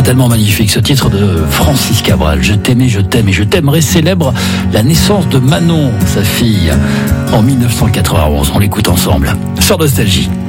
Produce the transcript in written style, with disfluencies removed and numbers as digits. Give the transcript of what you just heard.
tellement magnifique, ce titre de Francis Cabrel. Je t'aimais, je t'aime et je t'aimerai célèbre la naissance de Manon, sa fille, en 1991. On l'écoute ensemble sur Nostalgie.